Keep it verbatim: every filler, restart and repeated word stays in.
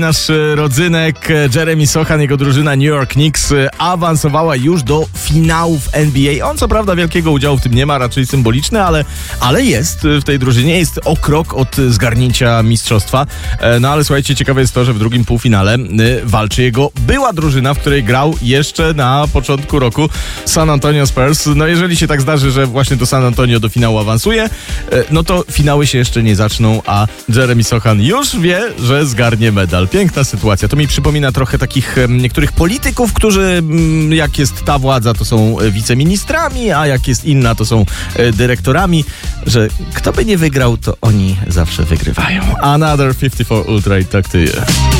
Nasz rodzynek Jeremy Sochan, jego drużyna New York Knicks awansowała już do finałów N B A. On co prawda wielkiego udziału w tym nie ma, raczej symboliczny, ale, ale jest w tej drużynie. Jest o krok od zgarnięcia mistrzostwa. No ale słuchajcie, ciekawe jest to, że w drugim półfinale walczy jego była drużyna, w której grał jeszcze na początku roku, San Antonio Spurs. No jeżeli się tak zdarzy, że właśnie to San Antonio do finału awansuje, no to finały się jeszcze nie zaczną, a Jeremy Sochan już wie, że zgarnie medal. Piękna sytuacja. To mi przypomina trochę takich niektórych polityków, którzy jak jest ta władza, to są wiceministrami, a jak jest inna, to są dyrektorami, że kto by nie wygrał, to oni zawsze wygrywają. Another fifty-four Ultra i Talk to You.